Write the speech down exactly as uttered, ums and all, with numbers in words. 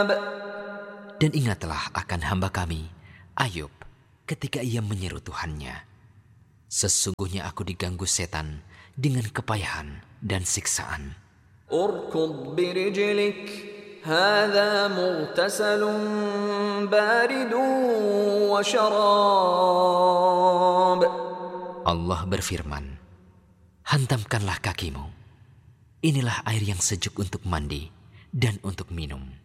Dan ingatlah akan hamba kami, Ayub, ketika ia menyeru Tuhannya. Sesungguhnya aku diganggu setan dengan kepayahan dan siksaan. Urkud birijlik, hadha mughtasalun baridun wa syarab. Allah berfirman, hantamkanlah kakimu. Inilah air yang sejuk untuk mandi dan untuk minum.